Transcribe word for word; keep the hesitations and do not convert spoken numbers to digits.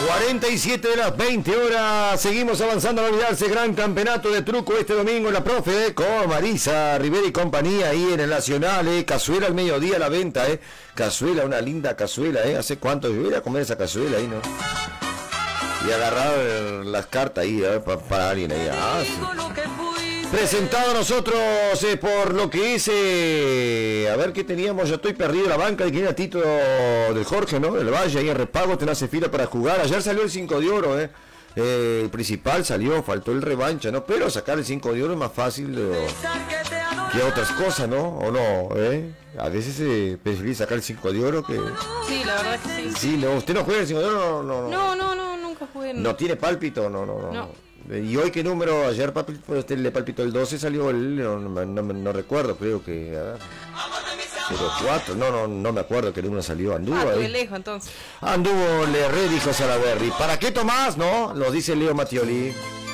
cuarenta y siete de las veinte horas, seguimos avanzando a olvidarse, gran campeonato de truco este domingo en la profe, eh, con Marisa Rivera y compañía ahí en el Nacional, eh, cazuela al mediodía a la venta, eh, cazuela, una linda cazuela, eh, hace cuánto yo iba a comer esa cazuela ahí, ¿no? Y agarrar las cartas ahí, eh, para, para alguien ahí, ah, sí. Presentado a nosotros eh, por lo que es, eh, a ver qué teníamos, yo estoy perdido, la banca de quién era Tito del Jorge, ¿no? Del Valle, ahí en repago, te hace fila para jugar, ayer salió el cinco de oro, eh. Eh, el principal salió, faltó el revancha, ¿no? Pero sacar el cinco de oro es más fácil eh, que otras cosas, ¿no? ¿O no? ¿Eh? A veces se eh, prefiere sacar el cinco de oro que... Sí, la verdad que sí. Sí, ¿no? ¿Usted no juega el cinco de oro? No, no, no, no, no, nunca jugué. No, ¿No tiene pálpito? No, no, no. no. ¿Y hoy qué número? Ayer pues, usted le palpitó el doce, salió el... No, no, no, no recuerdo, creo que... A ver... cero cuatro, no, no, no me acuerdo qué número salió, anduvo ah, ahí. lejos entonces. Anduvo, le re dijo Salaberry. ¿Para qué Tomás? No, lo dice Leo Mattioli.